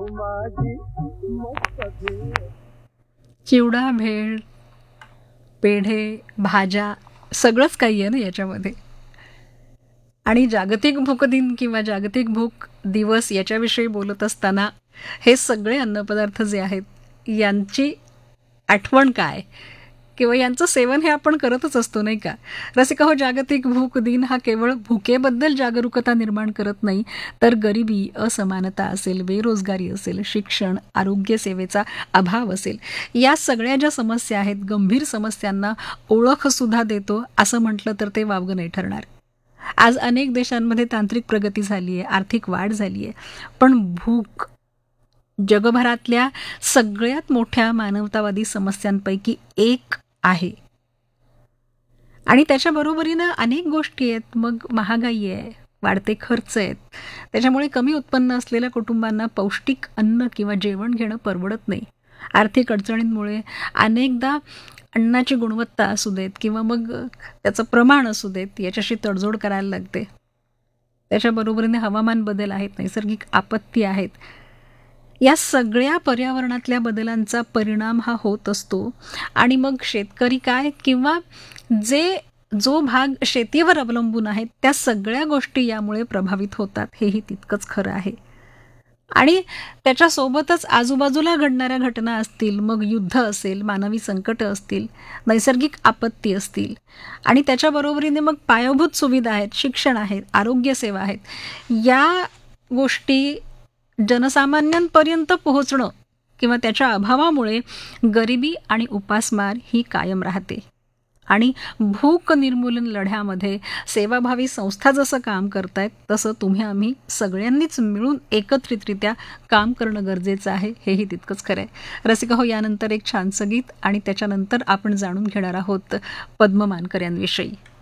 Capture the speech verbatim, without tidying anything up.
चिवडा, भेळ, पेढे, भाज्या सगळंच काही आहे ना याच्यामध्ये. आणि जागतिक भूक दिन किंवा जागतिक भूक दिवस याच्याविषयी बोलत असताना हे सगळे अन्नपदार्थ जे आहेत यांची आठवण काय किंवा यांचं सेवन हे आपण करतच असतो नाही का. रसिका हो, जागतिक भूक दिन हा केवळ भुकेबद्दल जागरूकता निर्माण करत नाही, तर गरिबी, असमानता असेल, बेरोजगारी असेल, शिक्षण, आरोग्य सेवेचा अभाव असेल, या सगळ्या ज्या समस्या आहेत, गंभीर समस्यांना ओळखसुद्धा देतो असं म्हटलं तर ते वावगं नाही ठरणार. आज अनेक देशांमध्ये तांत्रिक प्रगती झाली आहे, आर्थिक वाढ झाली आहे, पण भूक जगभरातल्या सगळ्यात मोठ्या मानवतावादी समस्यांपैकी एक आहे. आणि त्याच्या बरोबरीनं अनेक गोष्टी आहेत. मग महागाई आहे, वाढते खर्च आहेत, त्याच्यामुळे कमी उत्पन्न असलेल्या कुटुंबांना पौष्टिक अन्न किंवा जेवण घेणं परवडत नाही. आर्थिक अडचणींमुळे अनेकदा अन्नाची गुणवत्ता असू देत किंवा मग त्याचं प्रमाण असू देत याच्याशी तडजोड करायला लागते. त्याच्याबरोबरीने हवामान बदल आहेत, नैसर्गिक आपत्ती आहेत, या सगळ्या पर्यावरणातल्या बदलांचा परिणाम हा होत असतो. आणि मग शेतकरी काय किंवा जे जो भाग शेतीवर अवलंबून आहेत त्या सगळ्या गोष्टी यामुळे प्रभावित होतात, हेही तितकंच खरं आहे. आणि त्याच्यासोबतच आजूबाजूला घडणाऱ्या घटना असतील, मग युद्ध असेल, मानवी संकट असतील, नैसर्गिक आपत्ती असतील, आणि त्याच्याबरोबरीने मग पायाभूत सुविधा आहेत, शिक्षण आहेत, आरोग्यसेवा आहेत, या गोष्टी जनसामान्यांपर्यंत पोहोचणं किंवा त्याच्या अभावामुळे गरिबी आणि उपासमार ही कायम राहते. आणि भूक निर्मूलन लढ्यामध्ये सेवाभावी संस्था जसं काम करतायत तसं तुम्ही आम्ही सगळ्यांनीच मिळून एकत्रितरित्या काम करणं गरजेचं आहे, हेही तितकंच खरं आहे. रसिका हो, यानंतर एक छानसं गीत आणि त्याच्यानंतर आपण जाणून घेणार आहोत पद्म मानकर यांविषयी.